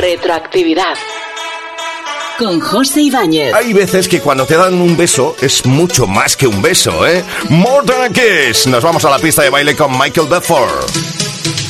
Retroactividad. Con José Ibáñez. Hay veces que cuando te dan un beso es mucho más que un beso, ¿eh? More Than a Kiss. Nos vamos a la pista de baile con Michael Bedford.